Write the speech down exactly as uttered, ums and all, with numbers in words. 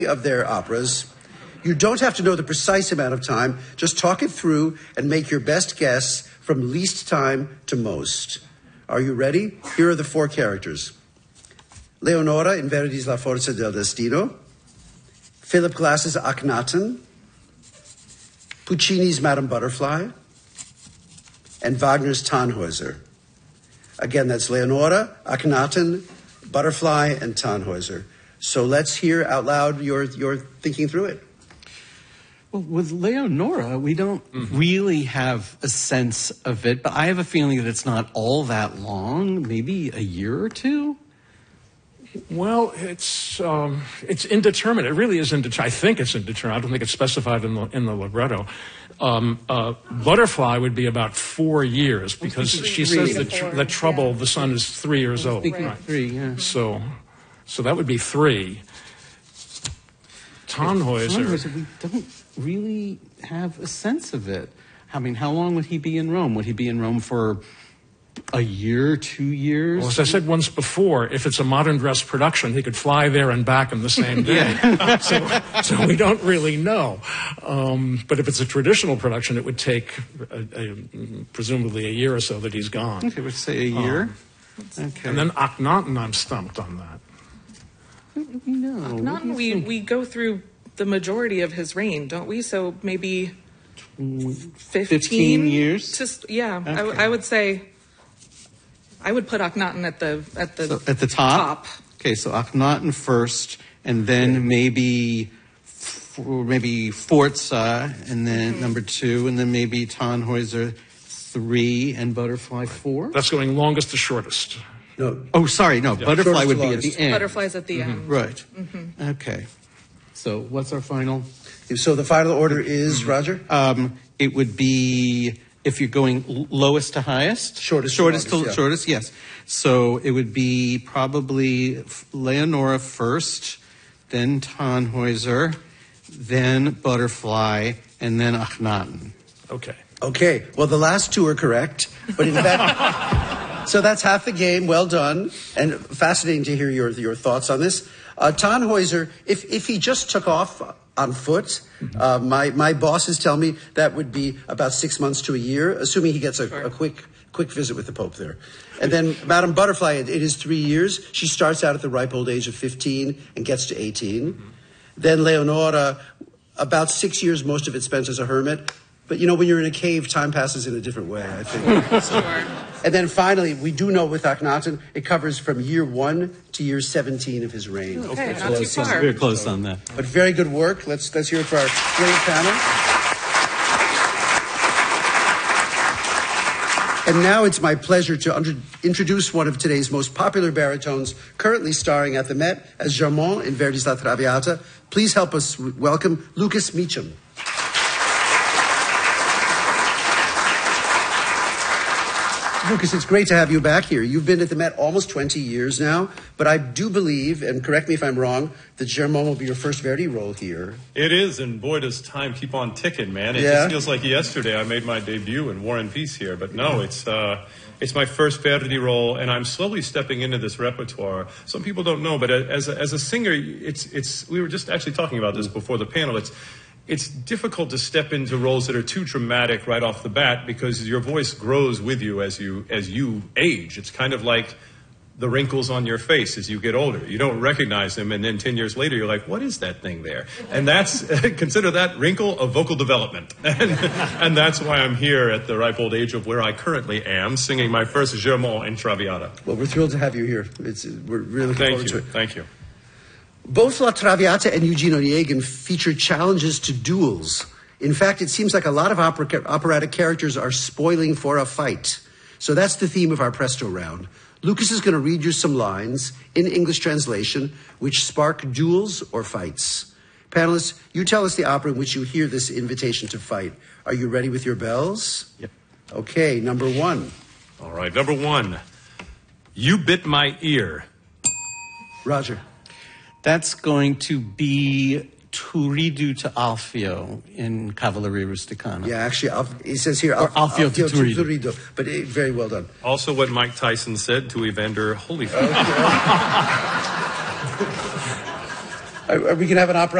of their operas. You don't have to know the precise amount of time. Just talk it through and make your best guess from least time to most. Are you ready? Here are the four characters. Leonora in Verdi's La Forza del Destino, Philip Glass's Akhenaten, Puccini's Madame Butterfly, and Wagner's Tannhäuser. Again, that's Leonora, Akhenaten, Butterfly, and Tannhäuser. So let's hear out loud your, your thinking through it. Well, with Leonora, we don't mm-hmm. really have a sense of it, but I have a feeling that it's not all that long, maybe a year or two. Well, it's um, it's indeterminate. It really is indeterminate. I think it's indeterminate. I don't think it's specified in the in the libretto. Um, uh, Butterfly would be about four years because she says that tr- the trouble yeah. the son is three years old. Right. Three, yeah. So, so that would be three. Tannhäuser. Tannhäuser, we don't really have a sense of it. I mean, how long would he be in Rome? Would he be in Rome for a year, two years? Well, as I said once before, if it's a modern dress production, he could fly there and back in the same day. so, so we don't really know. Um, but if it's a traditional production, it would take a, a, presumably a year or so that he's gone. Okay, we'd say a year. Um, okay. And then Akhenaten, I'm stumped on that. No. Akhenaten, we, we go through the majority of his reign, don't we? So maybe fifteen, fifteen years? Just, yeah, okay. I, I would say... I would put Akhenaten at the at the so at the top? top. Okay, so Akhenaten first, and then maybe maybe Forza, and then mm-hmm. number two, and then maybe Tannhäuser three, and Butterfly four. That's going longest to shortest. No. Oh, sorry, no. Yeah. Butterfly shortest would be at the end. Butterfly's at the mm-hmm. end. Right. Mm-hmm. Okay. So what's our final? So the final order is, Roger? Um, it would be... If you're going lowest to highest? Shortest, shortest to, to yeah. shortest, yes. So it would be probably Leonora first, then Tannhäuser, then Butterfly, and then Akhenaten. Okay. Okay. Well, the last two are correct, but in fact, so that's half the game. Well done, and fascinating to hear your your thoughts on this. Uh, Tannhäuser, if if he just took off on foot, uh, my my bosses tell me that would be about six months to a year, assuming he gets a, sure. a quick quick visit with the Pope there. And then Madame Butterfly, it, it is three years. She starts out at the ripe old age of fifteen and gets to eighteen. Mm-hmm. Then Leonora, about six years, most of it spent as a hermit. But, you know, when you're in a cave, time passes in a different way, I think. So, sure. And then finally, we do know with Akhenaten, it covers from year one to year seventeen of his reign. Okay, okay. not too far. Very close on that. But very good work. Let's let's hear it for our brilliant panel. And now it's my pleasure to under, introduce one of today's most popular baritones, currently starring at the Met as Germont in Verdi's La Traviata. Please help us welcome Lucas Meacham. Lucas, it's great to have you back here. You've been at the Met almost twenty years now, but I do believe, and correct me if I'm wrong, that Germont will be your first Verdi role here. It is, and boy, does time keep on ticking, man. It yeah. just feels like yesterday I made my debut in War and Peace here, but no, it's uh, it's my first Verdi role, and I'm slowly stepping into this repertoire. Some people don't know, but as a, as a singer, it's it's. We were just actually talking about this before the panel. It's It's difficult to step into roles that are too dramatic right off the bat because your voice grows with you as you as you age. It's kind of like the wrinkles on your face as you get older. You don't recognize them, and then ten years later, you're like, what is that thing there? And that's, consider that wrinkle of vocal development. And, and that's why I'm here at the ripe old age of where I currently am, singing my first Germont in Traviata. Well, we're thrilled to have you here. It's, we're really looking Thank forward you. to it. Thank you. Both La Traviata and Eugene Onegin feature challenges to duels. In fact, it seems like a lot of opera, operatic characters are spoiling for a fight. So that's the theme of our Presto round. Lucas is going to read you some lines in English translation which spark duels or fights. Panelists, you tell us the opera in which you hear this invitation to fight. Are you ready with your bells? Yep. Okay, number one. All right, number one. You bit my ear. Roger. That's going to be Turiddu to Alfio in Cavalleria Rusticana. Yeah, actually, Alf- it says here, Or Alf- Alfio to Turiddu. Turiddu, but it, very well done. Also what Mike Tyson said to Evander Holyfield. Okay. Are, are we going to have an opera